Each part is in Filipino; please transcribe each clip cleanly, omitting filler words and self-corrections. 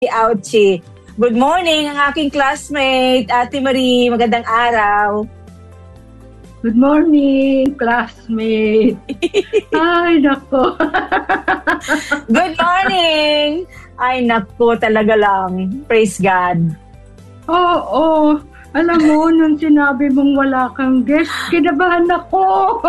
Ouchie. Good morning, ang aking classmate, Ate Marie. Magandang araw. Good morning, classmate. Ay, nako. Good morning. Ay, nako, talaga lang. Praise God. Oo. Alam mo, nung sinabi mong wala kang guest, kinabahan ako.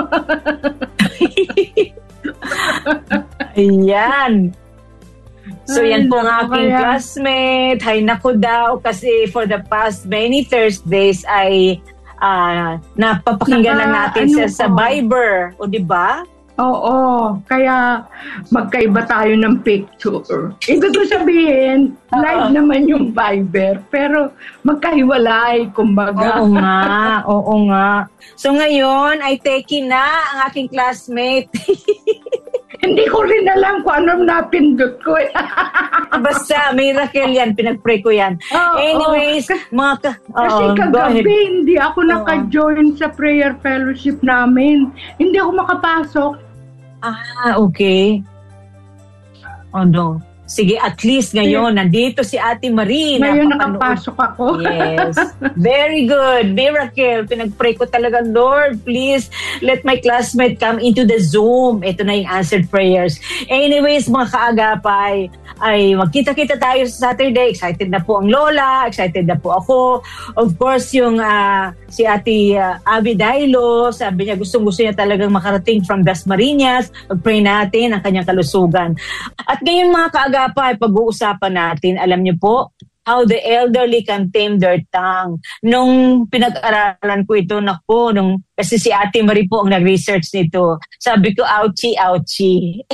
Ayan. So, Ay, yan po ang naku, aking kaya- classmate. Hay nako daw, kasi for the past many Thursdays ay napapakinggan na natin sa Viber. O, di ba? Oo. Kaya magkaiba tayo ng picture. Ibig ko sabihin, live naman yung Viber, pero magkahiwalay, kumbaga. Oo nga. So, ngayon ay taking na ang aking classmate. Hindi ko rin alam kung anong napindot ko. Basta, miracle yan. Pinag-pray ko yan. Anyways, Kasi kagabi, hindi ako naka-join sa prayer fellowship namin. Hindi ako makapasok. Okay. Oh, no. Sige, at least ngayon, nandito si Ate Marie. Ngayon nakapasok ako. Yes. Very good. Miracle. Pinag-pray ko talaga, Lord, please let my classmate come into the Zoom. Ito na yung answered prayers. Anyways, mga kaagapay, ay magkita-kita tayo sa Saturday. Excited na po ang Lola. Excited na po ako. Of course, yung si Ate Abby Dailo, sabi niya gustong-gusto niya talagang makarating from Dasmariñas. Mag-pray natin ang kanyang kalusugan. At ngayon, mga kaagapay, pag-uusapan natin, alam niyo po, how the elderly can tame their tongue. Nung pinag-aralan ko ito, kasi si Ate Marie po ang nag-research nito. Sabi ko, ouchie.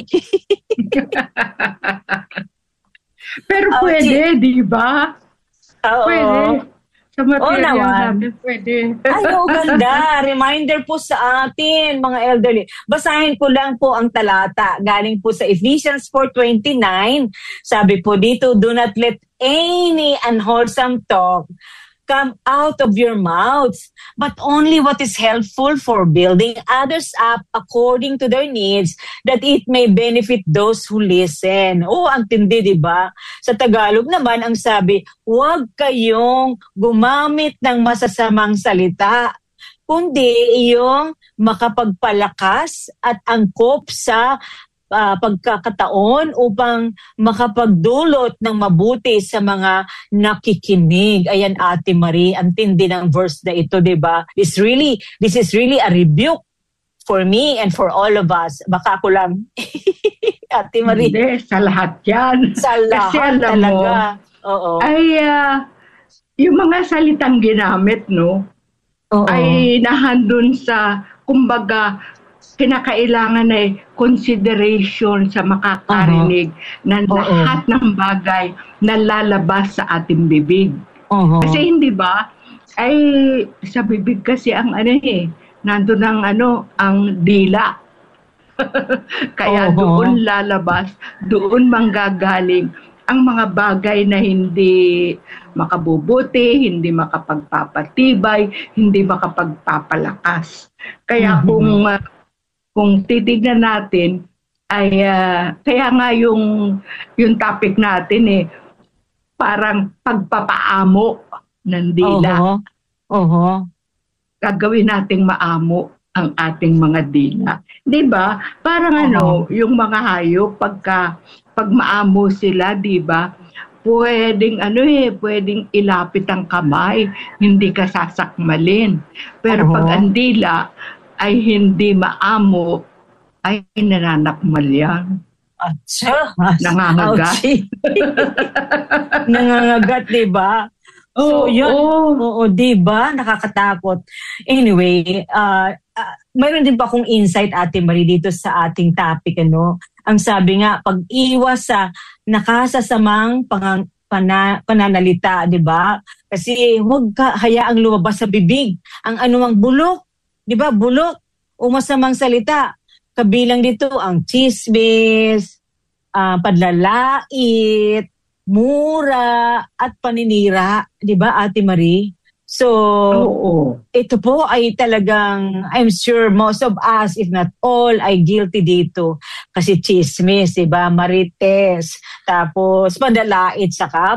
Pero pwede, di ba? Oo. Pwede. Sa material naman. natin, pwede. Ay, ganda. Reminder po sa atin, mga elderly. Basahin ko lang po ang talata. Galing po sa Ephesians 4:29. Sabi po dito, do not let any unwholesome talk come out of your mouths, but only what is helpful for building others up according to their needs, that it may benefit those who listen. Ang tindi, di ba? Sa Tagalog naman, ang sabi, huwag kayong gumamit ng masasamang salita, kundi iyong makapagpalakas at angkop sa pagkakataon upang makapagdulot ng mabuti sa mga nakikinig. Ayan, Ate Marie, ang tindi ng verse na ito, di ba? This is really a rebuke for me and for all of us. Baka ako lang. Ate Marie. Hindi, sa lahat yan. Sa lahat kasi alam talaga. Mo, oo. Ay, yung mga salitang ginamit, no? Oo. Ay nahandun sa, kumbaga, kinakailangan ay consideration sa makakarinig ng lahat ng bagay na lalabas sa ating bibig. Kasi hindi ba, ay sa bibig kasi ang nandun ang dila. Kaya doon lalabas, doon manggagaling ang mga bagay na hindi makabubuti, hindi makapagpapatibay, hindi makapagpapalakas. Kaya kung titignan natin, ay kaya nga yung topic natin parang pagpapaamo ng dila. Gagawin nating maamo ang ating mga dila. Di ba? Parang yung mga hayop, pag maamo sila, di ba? Pwedeng pwedeng ilapit ang kamay, hindi ka sasakmalin. Pero pag ang dila ay hindi maamo, ay nananakmal yan. Nangangagat. Nangangagat, di ba? So, yun. Oo, di ba? Nakakatakot. Anyway, mayroon din pa akong insight, Ate Marie, dito sa ating topic, Ang sabi nga, pag-iwas sa nakasasamang pananalita, di ba? Kasi huwag ka hayaang lumabas sa bibig ang anumang bulok. Di ba? Bulok o masamang salita. Kabilang dito ang chismis, padlalait, mura, at paninira. Di ba, Ate Marie? So, ito po ay talagang, I'm sure most of us, if not all, ay guilty dito. Kasi chismis, diba? Marites, tapos pandalait sa